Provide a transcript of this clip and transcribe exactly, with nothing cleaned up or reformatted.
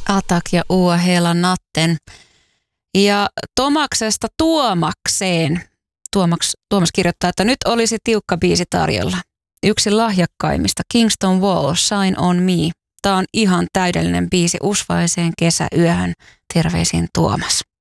Attack ja Ua hela natten. Ja Tomaksesta Tuomakseen. Tuomaks, Tuomas kirjoittaa, että nyt olisi tiukka biisi tarjolla. Yksi lahjakkaimmista, Kingston Wall, Shine on Me. Tämä on ihan täydellinen biisi usvaiseen kesäyöhön. Terveisin Tuomas.